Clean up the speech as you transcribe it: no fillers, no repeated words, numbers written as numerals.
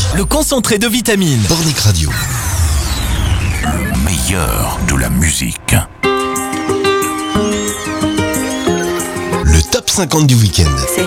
le concentré de vitamines. Pornic Radio. Le meilleur de la musique. Le top 50 du week-end. C'est